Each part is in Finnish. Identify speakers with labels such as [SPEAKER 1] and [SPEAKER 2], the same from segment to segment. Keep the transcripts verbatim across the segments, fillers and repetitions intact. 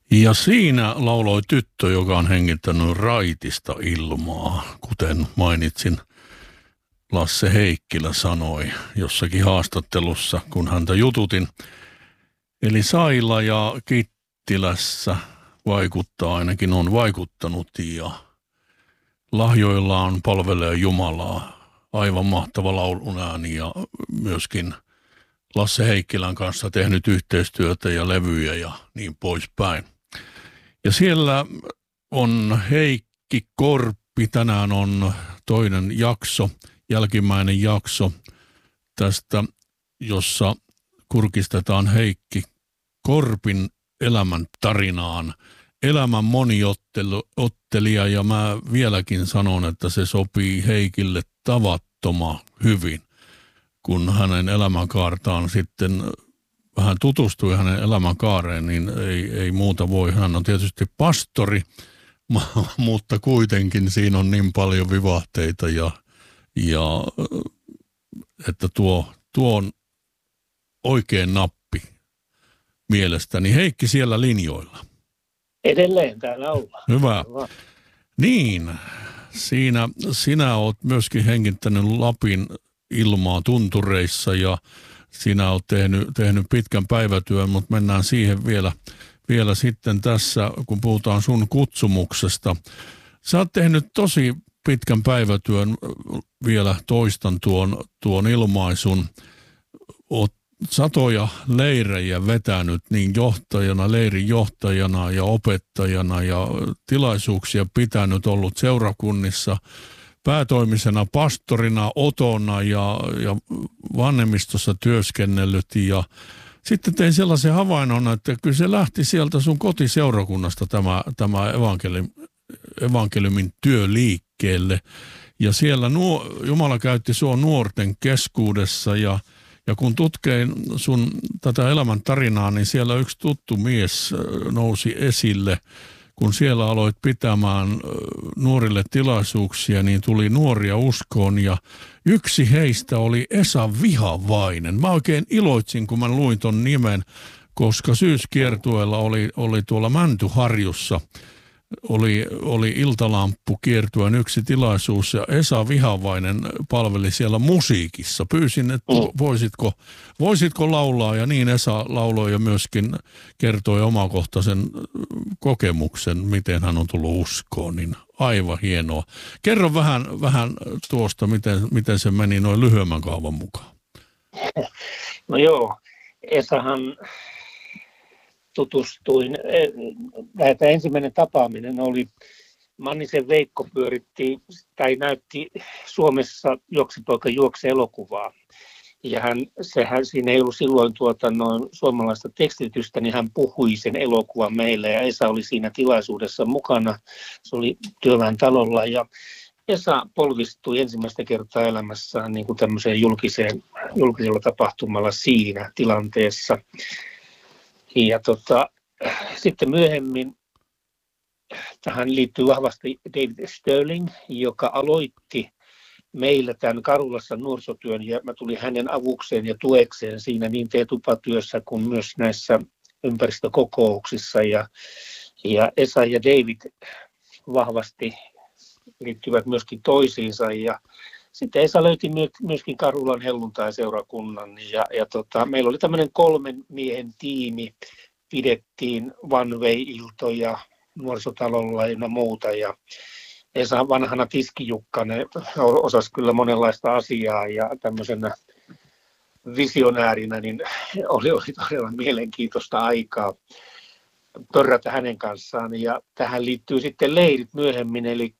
[SPEAKER 1] Ja siinä lauloi tyttö, joka on hengittänyt raitista ilmaa, kuten mainitsin. Lasse Heikkilä sanoi jossakin haastattelussa, kun häntä jututin. Eli Saila ja Kittilässä vaikuttaa, ainakin on vaikuttanut ja lahjoillaan palvelee Jumalaa. Aivan mahtava laulun ääni ja myöskin Lasse Heikkilän kanssa tehnyt yhteistyötä ja levyjä ja niin poispäin. Ja siellä on Heikki Korppi, tänään on toinen jakso, jälkimmäinen jakso tästä, jossa kurkistetaan Heikki Korpin elämän tarinaan. Elämän moniottelija ja mä vieläkin sanon, että se sopii Heikille tavattoman hyvin, kun hänen elämänkaartaan sitten vähän tutustui hänen elämänkaareen, niin ei, ei muuta voi. Hän on tietysti pastori, mutta kuitenkin siinä on niin paljon vivahteita ja, ja että tuo, tuo on oikein nappi mielestäni. Heikki siellä linjoilla.
[SPEAKER 2] Edelleen täällä ollaan.
[SPEAKER 1] Hyvä. Niin, siinä sinä olet myöskin hengittänyt Lapin ilmaa tuntureissa ja sinä olet tehnyt, tehnyt pitkän päivätyön, mutta mennään siihen vielä, vielä sitten tässä, kun puhutaan sun kutsumuksesta. Sä oot tehnyt tosi pitkän päivätyön, vielä toistan tuon, tuon ilmaisun. Oot satoja leirejä vetänyt niin johtajana, leirin johtajana ja opettajana ja tilaisuuksia pitänyt, ollut seurakunnissa päätoimisena pastorina, otona ja, ja vanhemmistossa työskennellyt ja sitten tein sellaisen havainnon, että kyllä se lähti sieltä sun kotiseurakunnasta tämä, tämä evankelium, evankeliumin työ liikkeelle ja siellä nuo, Jumala käytti sua nuorten keskuudessa ja Ja kun tutkein sun tätä elämän tarinaa, niin siellä yksi tuttu mies nousi esille. Kun siellä aloit pitämään nuorille tilaisuuksia, niin tuli nuoria uskoon ja yksi heistä oli Esa Vihavainen. Mä oikein iloitsin, kun mä luin ton nimen, koska syyskiertueella oli, oli tuolla Mäntyharjussa. Oli, oli iltalamppu kiertueen yksi tilaisuus ja Esa Vihavainen palveli siellä musiikissa. Pyysin, että voisitko, voisitko laulaa ja niin Esa lauloi ja myöskin kertoi omakohtaisen kokemuksen, miten hän on tullut uskoon, niin aivan hienoa. Kerro vähän, vähän tuosta, miten, miten se meni noin lyhyemmän kaavan mukaan.
[SPEAKER 2] No joo, Esahan tutustuin. Tämä ensimmäinen tapaaminen oli, Mannisen Veikko pyöritti tai näytti Suomessa Juoksipoika juokse elokuvaa. Ja hän, sehän, siinä ei ollut silloin tuota, noin suomalaista tekstitystä, niin hän puhui sen elokuvan meille ja Esa oli siinä tilaisuudessa mukana. Se oli Työväen talolla ja Esa polvistui ensimmäistä kertaa elämässään niin kuin tämmöiseen julkiseen, julkisella tapahtumalla siinä tilanteessa. Ja tota, sitten myöhemmin tähän liittyy vahvasti David Sterling, joka aloitti meillä tämän Karulassa nuorisotyön ja mä tulin hänen avukseen ja tuekseen siinä niin T-tupatyössä kuin myös näissä ympäristökokouksissa. Ja, ja Esa ja David vahvasti liittyvät myöskin toisiinsa ja sitten Esa löyti myöskin Karulan helluntai-seurakunnan ja, ja tota, meillä oli tämmöinen kolmen miehen tiimi, pidettiin One Way-iltoja nuorisotalolla ja muuta ja Esa vanhana tiskijukkana osasi kyllä monenlaista asiaa ja tämmöisenä visionäärinä niin oli, oli todella mielenkiintoista aikaa pörrätä hänen kanssaan ja tähän liittyy sitten leirit myöhemmin, eli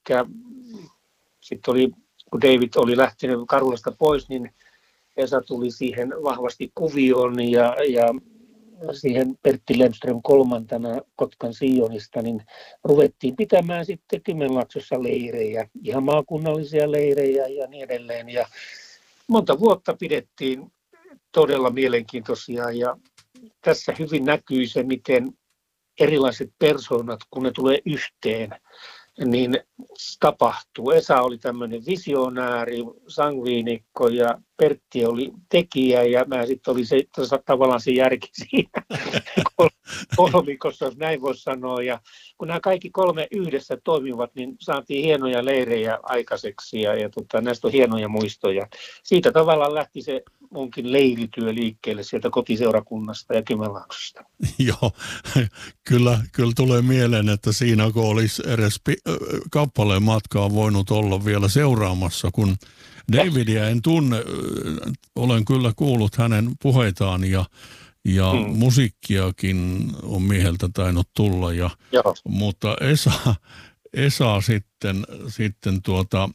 [SPEAKER 2] sitten oli kun David oli lähtenyt Karulasta pois, niin Esa tuli siihen vahvasti kuvioon ja, ja siihen Pertti Lemström kolmantena Kotkan Sionista, niin ruvettiin pitämään sitten Kymenlaaksossa leirejä, ihan maakunnallisia leirejä ja niin edelleen. Ja monta vuotta pidettiin todella mielenkiintoisia ja tässä hyvin näkyy se, miten erilaiset persoonat, kun ne tulee yhteen, niin tapahtuu. Esa oli tämmöinen visionääri, sangviinikko ja Pertti oli tekijä ja mä sitten olin se, tavallaan se järki siinä kolmikossa, jos näin voisi sanoa. Ja kun nämä kaikki kolme yhdessä toimivat, niin saatiin hienoja leirejä aikaiseksi ja, ja tota, näistä on hienoja muistoja. Siitä tavallaan lähti se munkin leirityö liikkeelle sieltä kotiseurakunnasta ja Kymenlaaksosta.
[SPEAKER 1] Joo, kyllä, kyllä tulee mieleen, että siinä kun olisi edes pi- kappaleen matkaa voinut olla vielä seuraamassa, kun Davidia en tunne, olen kyllä kuullut hänen puheitaan ja, ja mm. musiikkiakin on mieheltä tainnut tulla, ja, mutta Esa, Esa sitten, sitten tuota,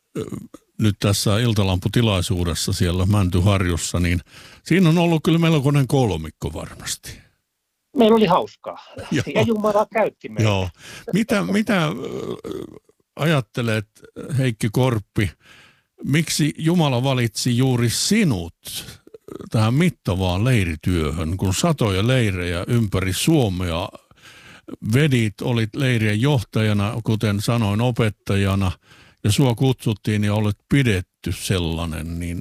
[SPEAKER 1] nyt tässä iltalamputilaisuudessa siellä Mäntyharjussa, niin siinä on ollut kyllä melkoinen kolmikko varmasti.
[SPEAKER 2] Meillä oli hauskaa ja Jumala käytti meitä.
[SPEAKER 1] Joo. Mitä, mitä ajattelet, Heikki Korppi, miksi Jumala valitsi juuri sinut tähän mittavaan leirityöhön, kun satoja leirejä ympäri Suomea vedit, olit leirien johtajana, kuten sanoin, opettajana, ja sua kutsuttiin ja olet pidetty sellainen, niin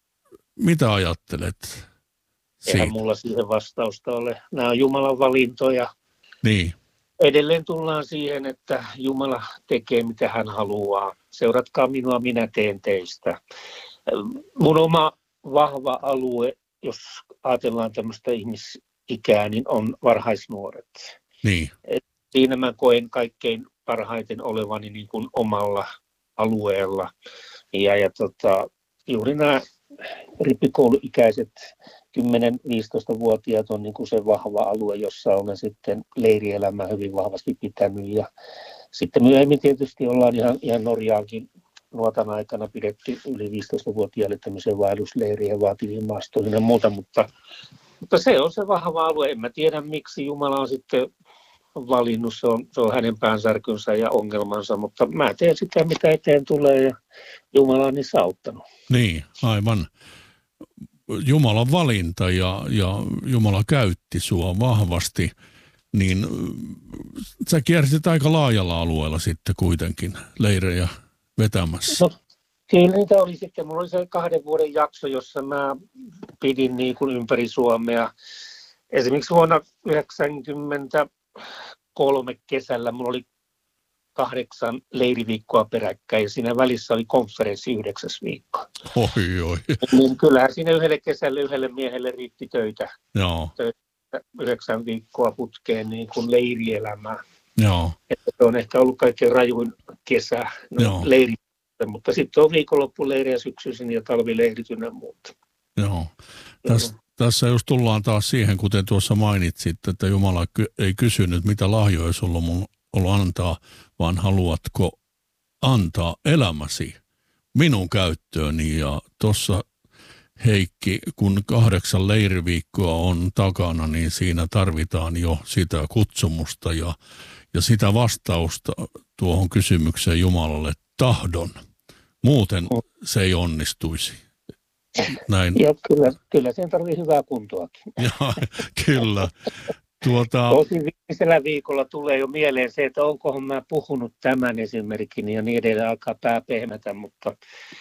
[SPEAKER 1] mitä ajattelet siitä?
[SPEAKER 2] Eihän mulla siihen vastausta ole. Nämä on Jumalan valintoja.
[SPEAKER 1] Niin.
[SPEAKER 2] Edelleen tullaan siihen, että Jumala tekee mitä hän haluaa. Seuratkaa minua, minä teen teistä. Mun oma vahva alue, jos ajatellaan tämmöistä ihmisikää, niin on varhaisnuoret.
[SPEAKER 1] Niin.
[SPEAKER 2] Et siinä mä koen kaikkein parhaiten olevani niin kuin omalla alueella. Ja, ja tota, juuri nämä rippikouluikäiset kymmenen-viisitoista-vuotiaat on niin kuin se vahva alue, jossa olen sitten leirielämää hyvin vahvasti pitänyt. Ja sitten myöhemmin tietysti ollaan ihan, ihan Norjaankin nuotan aikana pidetty yli viisitoista-vuotiaille tämmöisiä vaellusleiriä vaativiin maastoihin ja muuta, mutta, mutta se on se vahva alue. En mä tiedä, miksi Jumala on sitten valinnut, se on, se on hänen päänsärkynsä ja ongelmansa, mutta mä teen sitä, mitä eteen tulee ja Jumala on niissä auttanut.
[SPEAKER 1] Niin, aivan. Jumalan valinta ja, ja Jumala käytti sua vahvasti, niin sä kiersit aika laajalla alueella sitten kuitenkin leirejä vetämässä. No,
[SPEAKER 2] kyllä niitä oli sitten. Mulla oli se kahden vuoden jakso, jossa mä pidin niin kuin ympäri Suomea. Esimerkiksi vuonna yhdeksänkymmentäkolme kesällä mulla oli kahdeksan leiriviikkoa peräkkäin ja siinä välissä oli konferenssi yhdeksäs viikko.
[SPEAKER 1] Oi, oi.
[SPEAKER 2] Niin kyllähän siinä yhdelle kesälle yhdelle miehelle riitti töitä.
[SPEAKER 1] Joo.
[SPEAKER 2] Töitä yhdeksän viikkoa putkeen niin kuin leirielämää.
[SPEAKER 1] Joo.
[SPEAKER 2] Että se on ehkä ollut kaikkein rajuin kesä no, leiri, mutta sitten on viikonloppuleirejä syksyisin ja talvileirit ynnä muuta.
[SPEAKER 1] Joo. Täs, tässä jos tullaan taas siihen, kuten tuossa mainitsit, että Jumala ei kysynyt, mitä lahjoja sulla on ollut antaa, vaan haluatko antaa elämäsi minun käyttööni. Ja tuossa Heikki, kun kahdeksan leiriviikkoa on takana, niin siinä tarvitaan jo sitä kutsumusta ja, ja sitä vastausta tuohon kysymykseen Jumalalle, tahdon. Muuten se ei onnistuisi. Näin.
[SPEAKER 2] Ja kyllä, kyllä siihen tarvitsee hyvää kuntoakin.
[SPEAKER 1] Ja, kyllä. Tuota...
[SPEAKER 2] Tosin viimeisellä viikolla tulee jo mieleen se, että onkohan mä puhunut tämän esimerkin ja niin edelleen alkaa pää pehmätä, mutta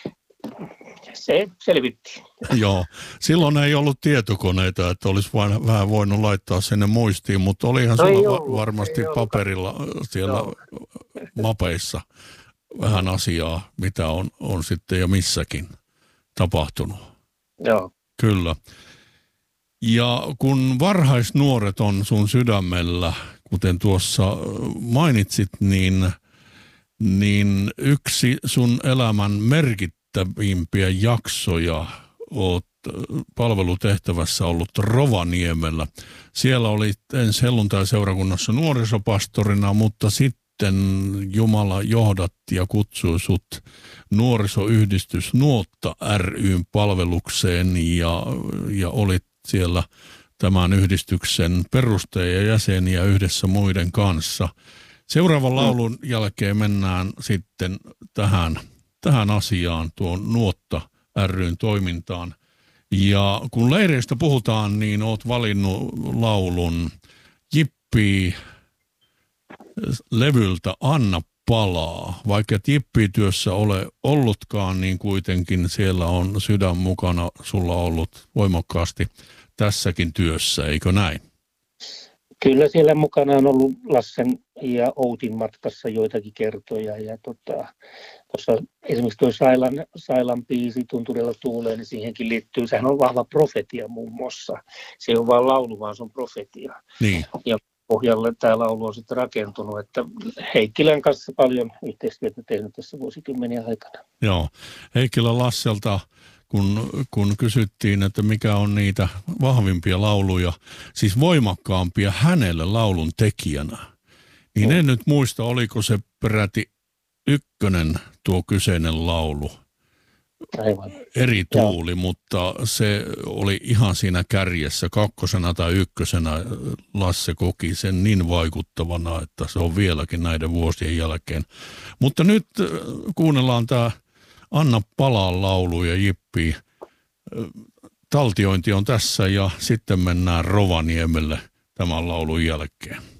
[SPEAKER 2] se selvitti.
[SPEAKER 1] Joo, silloin ei ollut tietokoneita, että olisi vain vähän voinut laittaa sinne muistiin, mutta olihan no sulla ollut, varmasti paperilla siellä Joo. mapeissa vähän asiaa, mitä on, on sitten ja missäkin tapahtunut.
[SPEAKER 2] Joo.
[SPEAKER 1] Kyllä. Ja kun varhaisnuoret on sun sydämellä, kuten tuossa mainitsit, niin, niin yksi sun elämän merkittävimpiä jaksoja oot palvelutehtävässä ollut Rovaniemellä. Siellä olit ensin helluntai-seurakunnassa nuorisopastorina, mutta sitten Jumala johdatti ja kutsui sut nuorisoyhdistys Nuotta ry:n palvelukseen ja, ja olit siellä tämän yhdistyksen perustaja ja jäseniä yhdessä muiden kanssa. Seuraavan laulun jälkeen mennään sitten tähän, tähän asiaan, tuon Nuotta ry:n toimintaan. Ja kun leireistä puhutaan, niin oot valinnut laulun Jippii levyltä Anna palaa. Vaikka et Jippii-työssä ole ollutkaan, niin kuitenkin siellä on sydän mukana sulla ollut voimakkaasti tässäkin työssä, eikö näin?
[SPEAKER 2] Kyllä siellä mukana on ollut Lassen ja Outin matkassa joitakin kertoja. Ja tota, tuossa esimerkiksi tuo Sailan, Sailan biisi Tunturilla tuuleen, niin siihenkin liittyy, sehän on vahva profetia muun muassa. Se ei ole vain laulu, vaan se on profetia.
[SPEAKER 1] Niin.
[SPEAKER 2] Ja pohjalle tämä laulu on sitten rakentunut, että Heikkilän kanssa paljon yhteistyötä tehnyt tässä vuosikymmeniä aikana.
[SPEAKER 1] Joo, Heikkilä Lasselta, kun, kun kysyttiin, että mikä on niitä vahvimpia lauluja, siis voimakkaampia hänelle laulun tekijänä, niin en nyt muista, oliko se peräti ykkönen tuo kyseinen laulu.
[SPEAKER 2] Aivan.
[SPEAKER 1] Eri tuuli, Joo. mutta se oli ihan siinä kärjessä, kakkosena tai ykkösenä Lasse koki sen niin vaikuttavana, että se on vieläkin näiden vuosien jälkeen. Mutta nyt kuunnellaan tämä Anna palaa laulu ja Jippi. Taltiointi on tässä ja sitten mennään Rovaniemelle tämän laulun jälkeen.